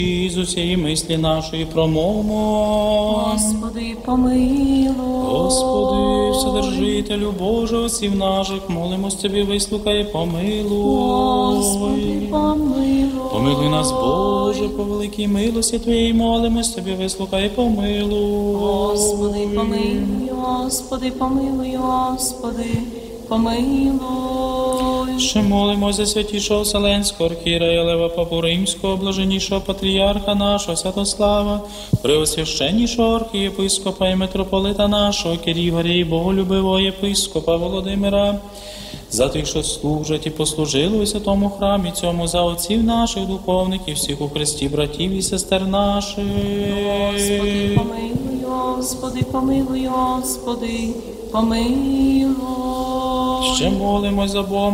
І з усієї мислі нашої промовимо. Господи, помилуй. Господи, Вседержителю Боже, осів наших, молимось Тобі, вислухай, помилуй. Господи, помилуй. Помилуй нас, Боже, по великій милості Твоїй, молимось Тобі, вислухай, помилуй. Господи, помилуй, Господи, помилуй, Господи, помилуй. Ще молимось за святішого Вселенського архієрея Лева Папу Римського, блаженнішого патріарха нашого Святослава, преосвященнішого архієпископа і митрополита нашого Кирігоря і боголюбивого єпископа Володимира, за тих, що служать і послужили у святому храмі цьому, за отців наших духовників, всіх у Христі, братів і сестер наших. Господи, помилуй, Господи, помилуй, Господи, помилуй. Ще молимось за Богом